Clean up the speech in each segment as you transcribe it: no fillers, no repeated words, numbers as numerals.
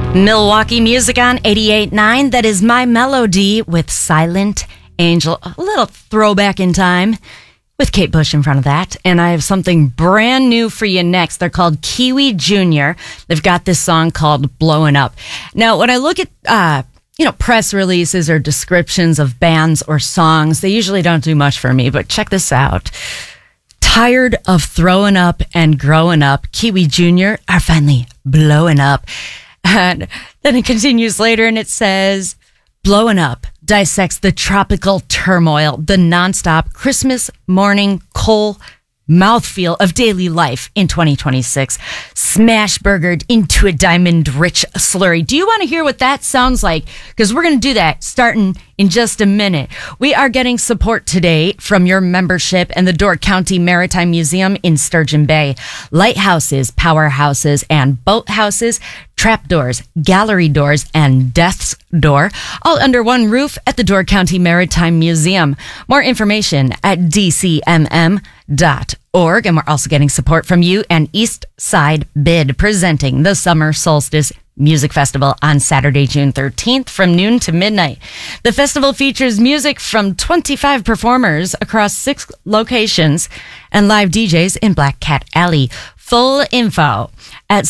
Milwaukee music on 88.9. That is My Melody with Silent Angel. A little throwback in time with Kate Bush in front of that. And I have something brand new for you next. They're called Kiwi Jr. They've got this song called Blowing Up. Now, when I look at, press releases or descriptions of bands or songs, they usually don't do much for me, but check this out. Tired of throwing up and growing up, Kiwi Jr. are finally blowing up. And then it continues later and it says, Blowing Up dissects the tropical turmoil, the nonstop Christmas morning coal mouthfeel of daily life in 2026, smash burgered into a diamond-rich slurry. Do you want to hear what that sounds like? Because we're going to do that starting in just a minute. We are getting support today from your membership and the Door County Maritime Museum in Sturgeon Bay. Lighthouses, powerhouses, and boathouses, trapdoors, gallery doors, and death's door, all under one roof at the Door County Maritime Museum. More information at dcmm.org. And we're also getting support from you and East Side Bid, presenting the Summer Solstice Music Festival on Saturday, June 13th from noon to midnight. The festival features music from 25 performers across 6 locations and live DJs in Black Cat Alley. Full info at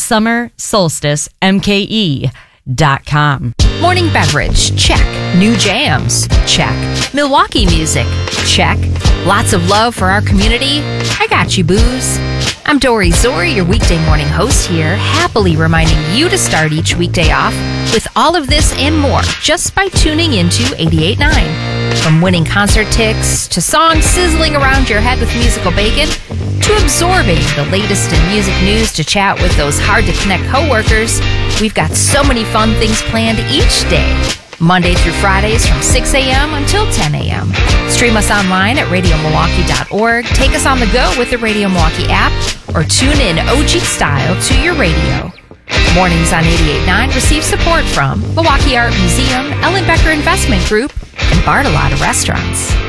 summersolsticemke.com. Morning beverage, check. New jams, check. Milwaukee music, check. Lots of love for our community. I got you, booze. I'm Dory Zori, your weekday morning host here, happily reminding you to start each weekday off with all of this and more just by tuning into 88.9. From winning concert tickets, to songs sizzling around your head with musical bacon, to absorbing the latest in music news to chat with those hard-to-connect coworkers, we've got so many fun things planned each day. Monday through Fridays from 6 a.m. until 10 a.m. Stream us online at radiomilwaukee.org, take us on the go with the Radio Milwaukee app, or tune in OG style to your radio. Mornings on 88.9 receive support from Milwaukee Art Museum, Ellen Becker Investment Group, and Bartolotta Restaurants.